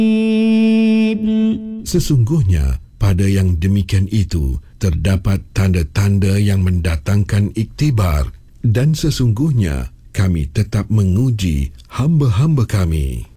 Sesungguhnya pada yang demikian itu terdapat tanda-tanda yang mendatangkan iktibar, dan sesungguhnya kami tetap menguji hamba-hamba kami.